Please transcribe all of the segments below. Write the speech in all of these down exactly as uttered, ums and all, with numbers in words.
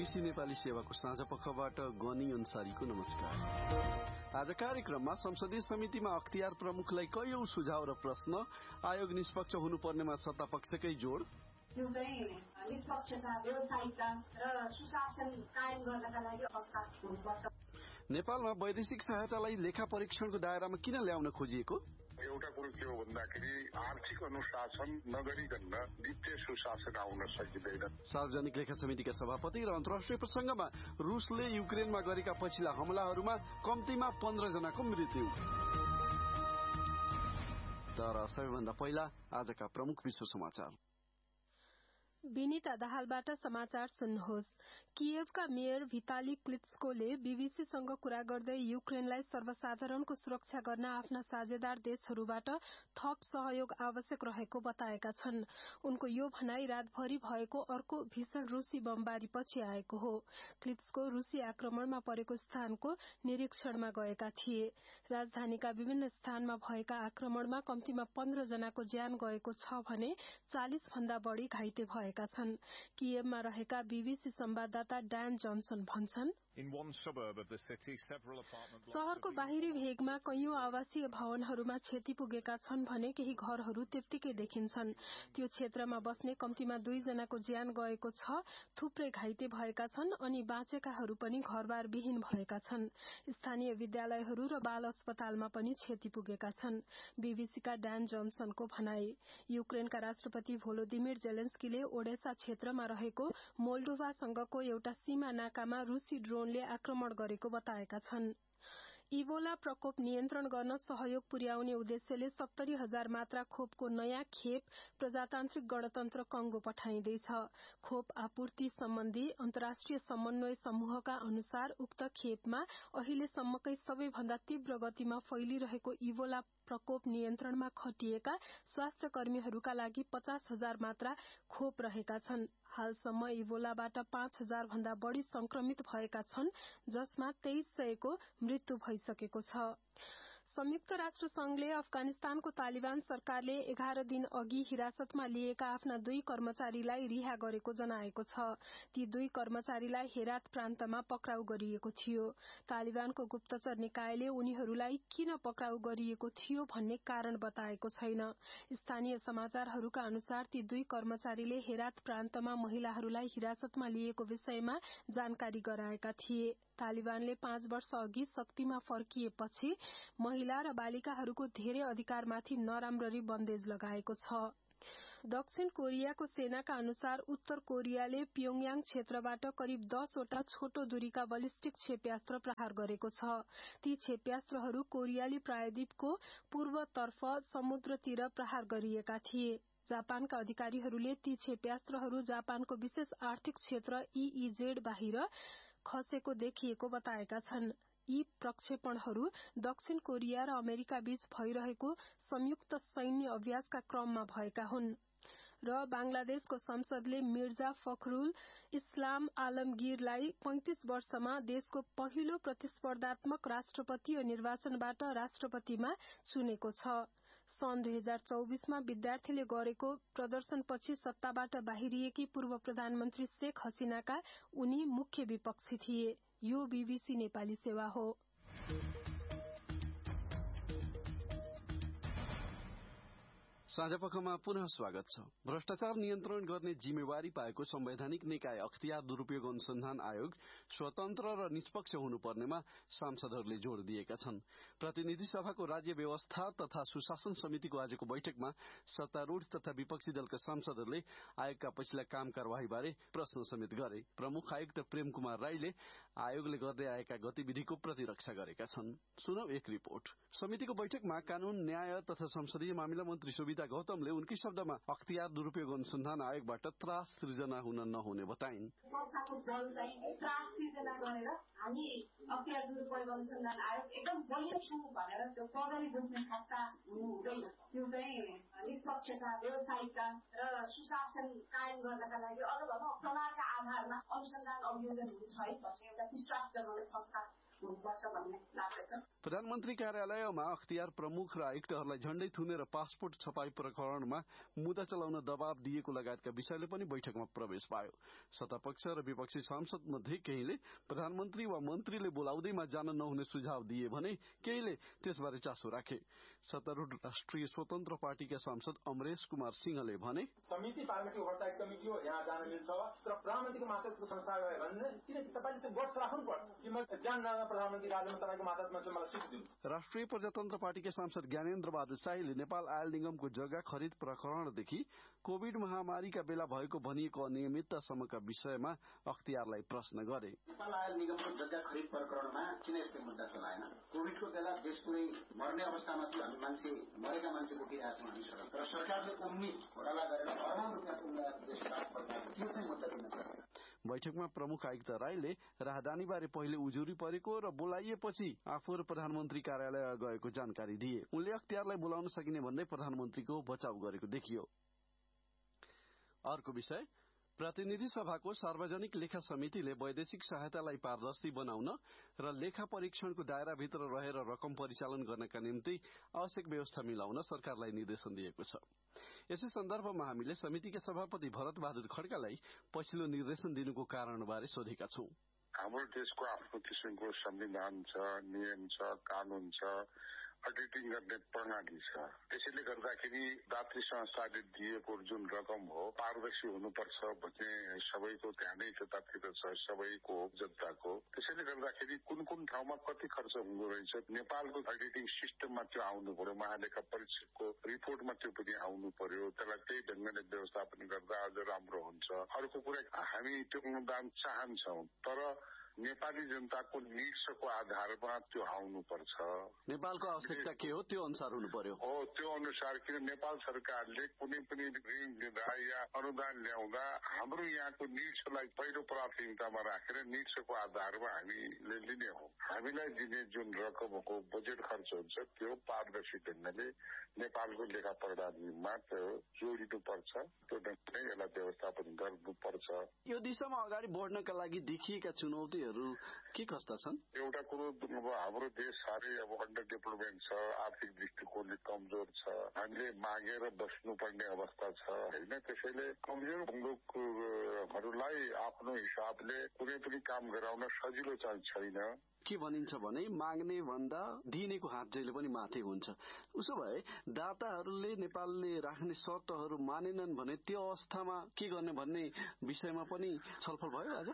BBC Nepali सेवाको साँझ पखबाट गनी अन्सारीको नमस्कार। आज कार्यक्रममा संसदीय समितिमा अख्तियार प्रमुखलाई कैयौं सुझाव र प्रश्न, आयोग निष्पक्ष हुनुपर्नेमा सत्ता पक्षकै जोड, यो चाहिँ निष्पक्षता, व्यवसायिकता र सुशासन कायम गर्नका लागि संस्था हुनुपर्छ। नेपालमा वैदेशिक सहायतालाई लेखा परीक्षणको दायरामा किन ल्याउन खोजिएको? एउटा कुरो के हो भन्दाखेरि आर्थिक अनुशासन नगरिकन वित्तीय सुशासन आउन सकिँदैन। सार्वजनिक लेखा समितिका सभापति र अन्तर्राष्ट्रिय प्रसंगमा रुसले युक्रेनमा गरेका पछिल्ला हमलाहरूमा कम्तीमा पन्ध्र जनाको मृत्यु। तर सबैभन्दा पहिला आजका प्रमुख विश्व समाचार। विनिता दाहालबाट समाचार सुन्नुहोस्। कियेभका मेयर भिताली क्लित्स्कोले बीबीसीसँग कुरा गर्दै युक्रेनलाई सर्वसाधारणको सुरक्षा गर्न आफ्ना साझेदार देशहरूबाट थप सहयोग आवश्यक रहेको बताएका छन्। उनको यो भनाई रातभरि भएको अर्को भीषण रूसी बमबारीपछि आएको हो। क्लित्स्को रूसी आक्रमणमा परेको स्थानको निरीक्षणमा गएका थिए। राजधानीका विभिन्न स्थानमा भएका आक्रमणमा कम्तीमा पन्ध्र जनाको ज्यान गएको छ भने चालिस भन्दा बढ़ी घाइते भए छन्। कियेभमा रहेका बीबीसी संवाददाता ड्यान जोन्सन भन्छन्, शहरको बाहिरी भेगमा कैयौं आवासीय भवनहरूमा क्षति पुगेका छन् भने केही घरहरू त्यत्तिकै देखिन्छन्। त्यो क्षेत्रमा बस्ने कम्तीमा दुई जनाको ज्यान गएको छ, थुप्रै घाइते भएका छन् अनि बाँचेकाहरू पनि घरबार विहीन भएका छन्। स्थानीय विद्यालयहरू र बाल अस्पतालमा पनि क्षति पुगेका छन्। बीबीसीका ड्यान जोन्सनको भनाई। युक्रेनका राष्ट्रपति भोलोदिमिर जेलेन्स्कीले ओडेसा क्षेत्रमा रहेको मोल्डोभासँगको एउटा सीमा नाकामा रूसी ड्रोनले आक्रमण गरेको बताएका छन्। इबोला प्रकोप नियन्त्रण गर्न सहयोग पुर्याउने उद्देश्यले सत्तरी हजार मात्रा खोपको नयाँ खेप प्रजातान्त्रिक गणतन्त्र कंगो पठाइँदैछ। खोप आपूर्ति सम्बन्धी अन्तर्राष्ट्रिय समन्वय समूहका अनुसार उक्त खेपमा अहिलेसम्मकै सबैभन्दा तीव्र गतिमा फैलिरहेको इबोला प्रकोप नियन्त्रणमा खटिएका स्वास्थ्य कर्मीहरूका लागि पचास हजार मात्रा खोप रहेका छन्। हालसम्म इबोलाबाट पाँच हजार भन्दा बढ़ी संक्रमित भएका छन्, जसमा तेइस सयको मृत्यु भइसकेको छ। संयुक्त राष्ट्र संघले अफगानिस्तानको तालिबान सरकारले एघार दिन अघि हिरासतमा लिएका आफ्ना दुई कर्मचारीलाई रिहा गरेको जनाएको छ। ती दुई कर्मचारीलाई हेरात प्रान्तमा पक्राउ गरिएको थियो। तालिबानको गुप्तचर निकायले उनीहरूलाई किन पक्राउ गरिएको थियो भन्ने कारण बताएको छैन। स्थानीय समाचारहरूका अनुसार ती दुई कर्मचारीले हेरात प्रान्तमा महिलाहरूलाई हिरासतमा लिएको विषयमा जानकारी गराएका थिए। तालिबानले पाँच वर्ष अघि शक्तिमा फर्किएपछि महिला र बालिकाहरूको धेरै अधिकारमाथि नराम्ररी बन्देज लगाएको छ। दक्षिण कोरियाको सेनाका अनुसार उत्तर कोरियाले प्योङयाङ क्षेत्रबाट करिब दसवटा छोटो दूरीका बलिस्टिक क्षेप्यास्त्र प्रहार गरेको छ। ती क्षेप्यास्त्रहरू कोरियाली प्रायद्वीपको पूर्वतर्फ समुद्रतिर प्रहार गरिएका थिए। जापानका अधिकारीहरूले ती क्षेप्यास्त्रहरू जापानको विशेष आर्थिक क्षेत्र ईईजेड बाहिर खसेको देखिएको बताएका छन्। यी प्रक्षेपणहरू दक्षिण कोरिया र अमेरिका बीच भइरहेको संयुक्त सैन्य अभ्यासका क्रममा भएका हुन्। र बांग्लादेशको संसदले मिर्जा फखरुल इस्लाम आलमगीरलाई पैंतीस वर्षमा देशको पहिलो प्रतिस्पर्धात्मक राष्ट्रपतीय निर्वाचनबाट राष्ट्रपतिमा चुनेको छ। सन् दुई हजार चौबीसमा विद्यार्थीले गरेको प्रदर्शनपछि सत्ताबाट बाहिरिएकी पूर्व प्रधानमन्त्री शेख हसीनाका उनी मुख्य विपक्षी थिए। यो बीबीसी नेपाली सेवा हो। साँझपखमा पुनः स्वागत छ। भ्रष्टाचार नियन्त्रण गर्ने जिम्मेवारी पाएको संवैधानिक निकाय अख्तियार दुरूपयोग अनुसन्धान आयोग स्वतन्त्र र निष्पक्ष हुनुपर्नेमा सांसदहरूले जोड़ दिएका छन्। प्रतिनिधि सभाको राज्य व्यवस्था तथा सुशासन समितिको आजको बैठकमा सत्तारूढ़ तथा विपक्षी दलका सांसदहरूले आयोगका पछिल्ला काम कारवाही बारे प्रश्न समेत गरे। प्रमुख आयुक्त प्रेम कुमार राईले आयोगले गर्दै आएका गतिविधिको प्रतिरक्षा गरेका छन्। सुनौ एक रिपोर्ट। समितिको बैठकमा कानून, न्याय तथा संसदीय मामिला मन्त्री सुविधा गौतमले उनकै शब्दमा अख्तियार दुरूपयोग अनुसन्धान आयोगबाट त्रास सृजना हुन नहुने बताइन्। संस्थाको दल चाहिँ त्रास सृजना गरेर हामी अख्तियार दुरूपयोग अनुसन्धान आयोग एकदम बलियो छु भनेर त्यो पगरी बोक्ने संस्था हुनु हुँदैन। त्यो चाहिँ निष्पक्षता, व्यवसायिकता र सुशासन कायम गर्नका लागि अझ भनौँ प्रमाणका आधारमा अनुसन्धान अभियोजन हुन्छ है भन्ने एउटा विश्वास जनाउने संस्था हुनुपर्छ भन्ने लाग्दछ। प्रधानमन्त्री कार्यालयमा अख्तियार प्रमुख र आयुक्तहरूलाई झण्डै थुनेर पासपोर्ट छपाई प्रकरणमा मुद्दा चलाउन दबाव दिएको लगायतका विषयले पनि बैठकमा प्रवेश पायो। सत्तापक्ष र विपक्षी सांसद मध्ये केहीले प्रधानमन्त्री वा मन्त्रीले बोलाउँदैमा जान नहुने सुझाव दिए भने केहीले त्यसबारे चासो राखे। सत्तारूढ राष्ट्रिय स्वतन्त्र पार्टीका सांसद अमरेश कुमार सिंहले भने समिति पार्लियामेन्ट्री ओभरसाइट कमिटी हो, यहाँ जान मिल्छ तर प्रधानमन्त्रीको मातहतको संस्था गयो भने किन तपाईले त्यो गठ राख्नुपर्छ कि म जान्न प्रधानमन्त्री राज्यमा तपाईको मातहतमा चाहिँ मलाई सिट दिनु। राष्ट्रिय प्रजातन्त्र पार्टीका सांसद ज्ञानेन्द्र बहादुर शाहीले नेपाल आयल निगमको जग्गा खरिद प्रकरणदेखि कोविड महामारीका बेला भएको भनिएको अनियमिततासम्मका विषयमा अख्तियारलाई प्रश्न गरे। नेपाल आयल निगमको जग्गा खरिद प्रकरणमा किन यस्तो मुद्दा चलाएन? कोविडको बेला देश पुरै मर्ने अवस्थामा थियो, हामी मान्छे मरेका मान्छे बोकिरहेका छौँ हामी सडक, तर सरकारले उम्मी घोटाला गरेर अरबौं रुपियाँको देश त्यो चाहिँ मुद्दा दिन सक्छ। बैठकमा प्रमुख आयुक्त राईले राहदानीबारे पहिले उजुरी परेको र बोलाइएपछि आफूहरू प्रधानमन्त्री कार्यालय गएको जानकारी दिए। उनले अख्तियारलाई बोलाउन सकिने भन्दै प्रधानमन्त्रीको बचाउ गरेको देखियो। अर्को विषय, प्रतिनिधि सभाको सार्वजनिक लेखा समितिले वैदेशिक सहायतालाई पारदर्शी बनाउन र लेखा परीक्षणको दायराभित्र रहेर रकम परिचालन गर्नका निम्ति आवश्यक व्यवस्था मिलाउन सरकारलाई निर्देशन दिएको छ। यसै सन्दर्भमा हामीले समितिका सभापति भरत बहादुर खड्कालाई पछिल्लो निर्देशन दिनुको कारणबारे सोधेका छौं। हाम्रो देशको आफ्नो किसिमको संविधान छ, नियम छ, कानून छ, अडिटिङ गर्ने प्रणाली छ। त्यसैले गर्दाखेरि दात्री संस्थाले दिएको जुन रकम हो पारदर्शी हुनुपर्छ भन्ने सबैको ध्यानै त्यतातिर छ, सबैको जनताको। त्यसैले गर्दाखेरि कुन कुन ठाउँमा कति खर्च हुँदो रहेछ नेपालको अडिटिङ सिस्टममा त्यो आउनु पर्यो, महालेखा परीक्षकको रिपोर्टमा त्यो पनि आउनु पर्यो। त्यसलाई त्यही ढङ्गले व्यवस्थापन गर्दा अझ राम्रो हुन्छ। अर्को कुरा, हामी त्यो अनुदान चाहन्छौँ तर नेपाली जनताको निड्सको आधारमा त्यो आउनुपर्छ। नेपालको आवश्यकता के हो त्यो अनुसार हुनु पर्यो। हो, त्यो अनुसार। किन नेपाल सरकारले कुनै पनि ऋण दिँदा या अनुदान ल्याउँदा हाम्रो यहाँको निड्सलाई पहिलो प्राथमिकतामा राखेर निड्सको आधारमा हामीले लिने हो। हामीलाई दिने जुन रकमको बजेट खर्च हुन्छ त्यो पारदर्शी ढङ्गले नेपालको लेखा प्रणालीमा त्यो जोडिनुपर्छ। त्यो ढङ्गले यसलाई व्यवस्थापन गर्नुपर्छ। यो दिशामा अगाडि बढ्नका लागि देखिएका चुनौती के कस्ता छन्? एउटा कुरो, अब हाम्रो देश साह्रै अब अन्डर डेभलपमेन्ट छ, आर्थिक दृष्टिकोणले कमजोर छ, हामीले मागेर बस्नुपर्ने अवस्था छ होइन। त्यसैले कमजोर मुलुकहरूलाई आफ्नो हिसाबले कुनै पनि काम गराउन सजिलो चाहिँ छैन। के भनिन्छ भने माग्ने भन्दा दिनेको हात जहिले पनि माथि हुन्छ। उसो भए दाताहरूले नेपालले राख्ने शर्तहरू मानेनन् भने त्यो अवस्थामा के गर्ने भन्ने विषयमा पनि छलफल भयो। आज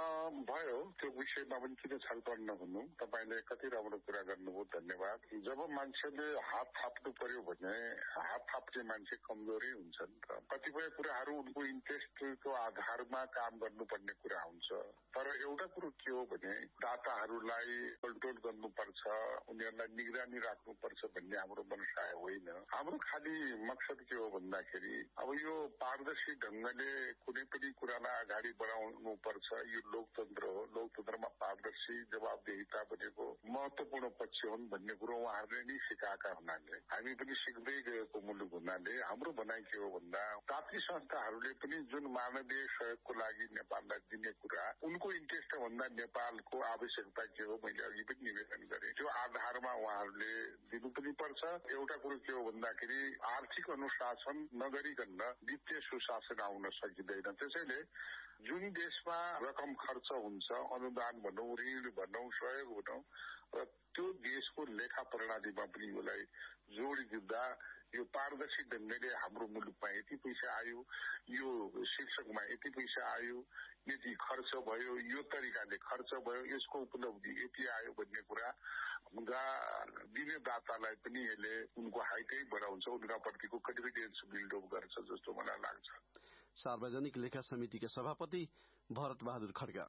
भयो, त्यो विषयमा पनि किन छलफल नहुनु। तपाईँले कति राम्रो कुरा गर्नुभयो, धन्यवाद। जब मान्छेले हात थाप्नु पर्यो भने हात थाप्ने मान्छे कमजोरै हुन्छन्। कतिपय कुराहरू उनको इन्ट्रेस्टको आधारमा काम गर्नुपर्ने कुरा हुन्छ। तर एउटा कुरो के हो भने दाताहरूलाई कन्ट्रोल गर्नुपर्छ, उनीहरूलाई निगरानी राख्नुपर्छ भन्ने हाम्रो मनसाय होइन। हाम्रो खालि मकसद के हो भन्दाखेरि अब यो पारदर्शी ढङ्गले कुनै पनि कुरालाई अगाडि बढाउनु पर्छ। यो लोकतन्त्र हो, लोकतन्त्रमा पारदर्शी जवाबदेहिता भनेको महत्वपूर्ण पक्ष हुन् भन्ने कुरो उहाँहरूले नै सिकाएका हुनाले हामी पनि सिक्दै गएको मुलुक हुनाले हाम्रो भनाइ के हो भन्दा दात्री संस्थाहरूले पनि जुन मानवीय सहयोगको लागि नेपाललाई दिने कुरा उनको इन्ट्रेस्ट भन्दा नेपालको आवश्यकता के हो मैले अघि पनि निवेदन गरेँ। त्यो आधारमा उहाँहरूले दिनु पनि पर्छ। एउटा कुरो के हो भन्दाखेरि आर्थिक अनुशासन नगरिकन वित्तीय सुशासन आउन सकिँदैन। त्यसैले जुन देशमा रकम खर्च हुन्छ, अनुदान भनौँ, ऋण भनौँ, सहयोग भनौँ, र त्यो देशको लेखा प्रणालीमा पनि यसलाई जोडिदिँदा यो पारदर्शी ढङ्गले हाम्रो मुलुकमा यति पैसा आयो, यो शीर्षकमा यति पैसा आयो, यति खर्च भयो, यो तरिकाले खर्च भयो, यसको उपलब्धि यति आयो भन्ने कुरा हुँदा दिने दातालाई पनि यसले उनको हाइटै बढाउँछ, उनका प्रतिको कन्फिडेन्स बिल्डअप गर्छ जस्तो मलाई लाग्छ। सार्वजनिक लेखा समितिका सभापति भरत बहादुर खड्का।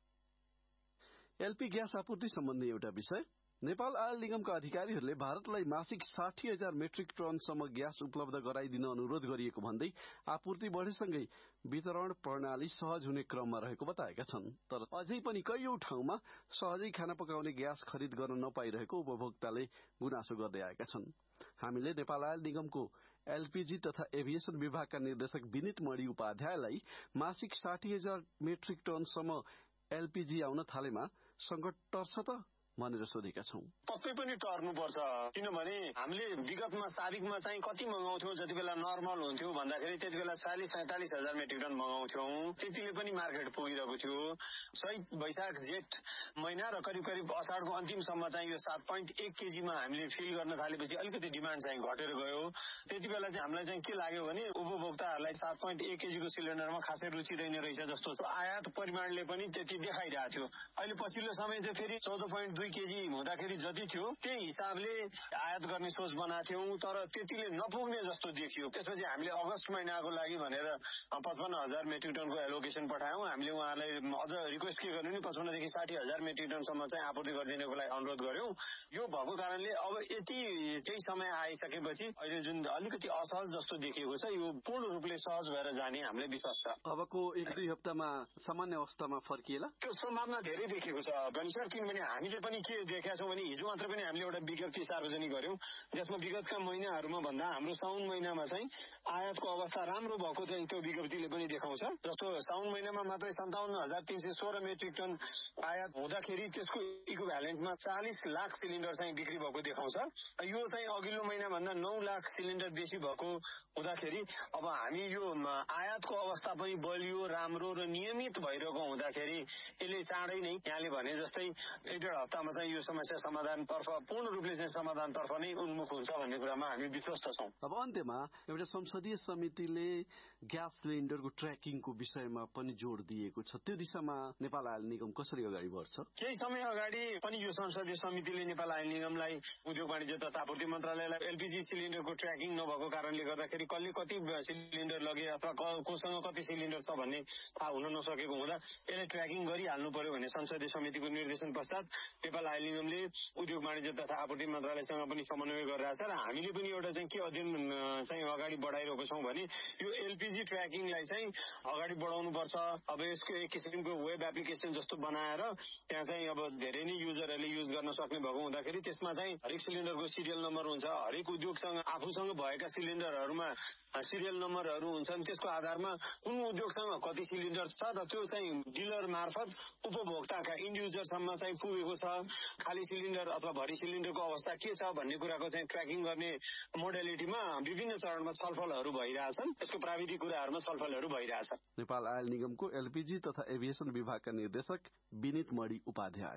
एलपी ग्यास आपूर्ति सम्बन्धी एउटा विषय, नेपाल आयल निगमका अधिकारीहरूले भारतलाई मासिक साठी हजार मेट्रिक टनसम्म ग्यास उपलब्ध गराइदिन अनुरोध गरिएको भन्दै आपूर्ति बढेसँगै वितरण प्रणाली सहज हुने क्रममा रहेको बताएका छन्। तर अझै पनि कैयौं ठाउँमा सहजै खाना पकाउने ग्यास खरिद गर्न नपाइरहेको उपभोक्ताले गुनासो गर्दै आएका छन्। हामीले नेपाल आयल निगमको एलपीजी तथा एभिएसन विभागका निर्देशक विनित मणि उपाध्यायलाई मासिक साठी हजार मेट्रिक टनसम्म एलपीजी आउन थालेमा संकट टर्छ त भनेर सोधेका छौं। पक्कै पनि टर्नुपर्छ, किनभने हामीले विगतमा साबिकमा चाहिँ कति मगाउँथ्यौं, जति बेला नर्मल हुन्थ्यो भन्दाखेरि त्यति बेला चालिस सैंतालिस हजार मेट्रिक टन मगाउँथ्यौं, त्यतिले पनि मार्केट पुगिरहेको थियो। चैत वैशाख जेठ महिना र करिब करिब असाढको अन्तिमसम्म चाहिँ यो सात पोइन्ट एक केजीमा हामीले फिल गर्न थालेपछि अलिकति डिमान्ड चाहिँ घटेर गयो। त्यति बेला चाहिँ हामीलाई चाहिँ के लाग्यो भने उपभोक्ताहरूलाई सात पोइन्ट एक केजीको सिलिन्डरमा खासै रुचि रहेन रहेछ जस्तो छ। आयात परिमाणले पनि त्यति देखाइरहेको थियो। अहिले पछिल्लो समय चाहिँ फेरि चौध पोइन्ट दुई केजी हुँदाखेरि जति थियो त्यही हिसाबले आयात गर्ने सोच बनाएको थियौं, तर त्यतिले नपुग्ने जस्तो देखियो। त्यसपछि हामीले अगस्त महिनाको लागि भनेर पचपन्न हजार मेट्रिक टनको एलोकेसन पठायौं। हामीले उहाँलाई अझ रिक्वेस्ट के गर्नु नि पचपन्नदेखि साठी हजार मेट्रिक टनसम्म चाहिँ आपूर्ति गरिदिनको लागि अनुरोध गर्यौं। यो भएको कारणले अब यति केही समय आइसकेपछि अहिले जुन अलिकति असहज जस्तो देखिएको छ यो पूर्ण रूपले सहज भएर जाने हामीलाई विश्वास छ। अबको एक दुई हप्तामा सामान्य अवस्थामा फर्किएला त्यो सम्भावना धेरै देखिएको छ गणेशर, किनभने हामीले पनि के देखेका छौं भने हिजो मात्र पनि हामीले एउटा विज्ञप्ति सार्वजनिक गर्यौं जसमा विगतका महिनाहरूमा भन्दा हाम्रो साउन महिनामा चाहिँ आयातको अवस्था राम्रो भएको चाहिँ त्यो विज्ञप्तिले पनि देखाउँछ। जस्तो साउन महिनामा मात्रै सन्ताउन्न हजार तीन सय सोह्र मेट्रिक टन आयात हुँदाखेरि त्यसको इक्विभ्यालेन्टमा चालिस लाख सिलिन्डर चाहिँ बिक्री भएको देखाउँछ। यो चाहिँ अघिल्लो महिना भन्दा नौ लाख सिलिन्डर बेसी भएको हुँदाखेरि अब हामी यो आयातको अवस्था पनि बलियो राम्रो र नियमित भइरहेको हुँदाखेरि यसले चाँडै नै यहाँले भने जस्तै एक डेढ हप्तामा चाहिँ यो समस्या समाधानतर्फ पूर्ण रूपले चाहिँ समाधानतर्फ नै उन्मुख हुन्छ भन्ने कुरामा हामी विश्वस्त छौं। अब अन्त्यमा एउटा संसदीय समितिले ग्यास सिलिन्डरको ट्र्याकिङको विषयमा पनि जोड़ दिएको छ। त्यो दिशामा नेपाल आयल निगम कसरी अगाडि बढ्छ? केही समय अगाडि पनि यो संसदीय समितिले नेपाल आयल निगमलाई उद्योग वाणिज्य तथा आपूर्ति मन्त्रालयलाई एलपीजी सिलिन्डरको ट्र्याकिङ नभएको कारणले गर्दाखेरि कसले कति सिलिन्डर लगे अथवा कोसँग कति सिलिन्डर छ भन्ने थाहा हुन नसकेको हुँदा यसले ट्र्याकिङ गरिहाल्नु पर्यो भन्ने संसदीय समितिको निर्देशन पश्चात नेपाल आयल निगमले उद्योग वाणिज्य तथा आपूर्ति मन्त्रालयसँग पनि समन्वय गरिरहेछ र हामीले पनि एउटा चाहिँ के अध्ययन चाहिँ अगाडि बढाइरहेको छौं भने यो एलपीजी ट्र्याकिङलाई चाहिँ अगाडि बढाउनुपर्छ। अब यसको एक किसिमको वेब एप्लिकेसन जस्तो बनाएर त्यहाँ चाहिँ अब धेरै नै युजरहरूले युज गर्न सक्ने भएको हुँदाखेरि त्यसमा चाहिँ हरेक सिलिन्डरको सिरियल नम्बर हुन्छ, हरेक उद्योगसँग आफूसँग भएका सिलिन्डरहरूमा सिरियल नम्बरहरू हुन्छन्। त्यसको आधारमा कुन उद्योगसँग कति सिलिन्डर छ र त्यो चाहिँ डिलर मार्फत उपभोक्ताका इन्ड युजरसम्म चाहिँ पुगेको छ, खाली सिलिन्डर अथवा भरि सिलिन्डरको अवस्था के छ भन्ने कुराको चाहिँ ट्र्याकिङ गर्ने मोडालिटीमा विभिन्न चरणमा छलफलहरू भइरहेछन्। यसको प्राविधिक कुराहरूमा छलफलहरू भइरहेछ। नेपाल आयल निगमको एलपीजी तथा एभिएसन विभागका निर्देशक विनित मणि उपाध्याय।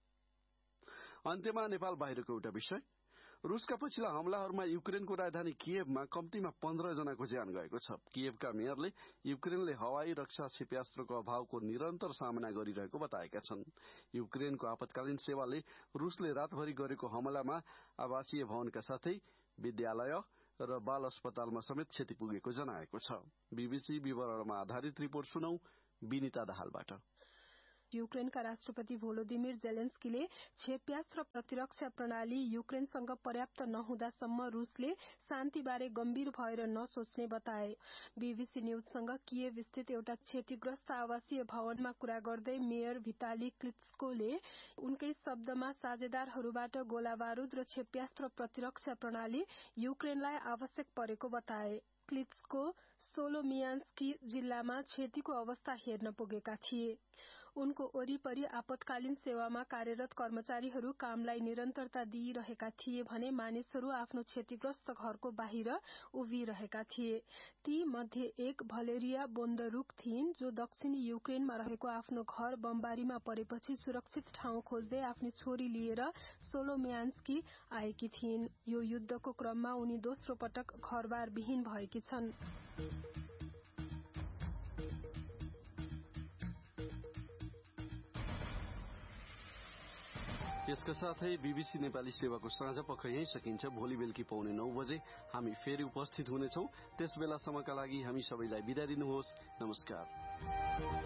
अन्त्यमा नेपाल बाहिरको एउटा विषय, रूसका पछिल्ला हमलाहरूमा युक्रेनको राजधानी किएभमा कम्तीमा पन्ध्र जनाको ज्यान गएको छ। किएभका मेयरले युक्रेनले हवाई रक्षा क्षेप्यास्त्रको अभावको निरन्तर सामना गरिरहेको बताएका छन्। युक्रेनको आपतकालीन सेवाले रूसले रातभरि गरेको हमलामा आवासीय भवनका साथै विद्यालय र बाल अस्पतालमा समेत क्षति पुगेको जनाएको छ। बीबीसी विवरणमा आधारित रिपोर्ट सुनौ विनिता दाहालबाट। युक्रेनका राष्ट्रपति भोलोदिमिर जेलेन्स्कीले क्षेप्यास्त्र प्रतिरक्षा प्रणाली युक्रेनसँग पर्याप्त नहुँदासम्म रूसले शान्तिबारे गम्भीर भएर नसोच्ने बताए। बीबीसी न्यूजसँग किएभ स्थित एउटा क्षतिग्रस्त आवासीय भवनमा कुरा गर्दै मेयर भिताली क्लित्स्कोले उनकै शब्दमा साझेदारहरूबाट गोला बारूद र क्षेप्यास्त्र प्रतिरक्षा प्रणाली युक्रेनलाई आवश्यक परेको बताए। क्लित्स्को सोलोमियान्स्की जिल्लामा क्षतिको अवस्था हेर्न पुगेका थिए। उनको वरिपरि आपतकालीन सेवामा कार्यरत कर्मचारीहरू कामलाई निरन्तरता दिइरहेका थिए भने मानिसहरू आफ्नो क्षतिग्रस्त घरको बाहिर उभिरहेका थिए। ती मध्ये एक भलेरिया बोन्दरुक थिइन् जो दक्षिणी युक्रेनमा रहेको आफ्नो घर बमबारीमा परेपछि सुरक्षित ठाउँ खोज्दै आफ्नी छोरी लिएर सोलोमियान्स्की आएकी थिइन्। यो युद्धको क्रममा उनी दोस्रो पटक घरबार विहीन भएकी छन्। यसका साथै बीबीसी नेपाली सेवाको साँझ पख यही सकिन्छ। भोलि बेलुकी पौने नौ बजे हामी फेरि उपस्थित हुनेछौं। त्यस बेलासम्मका लागि हामी सबैलाई बिदा दिनुहोस्। नमस्कार।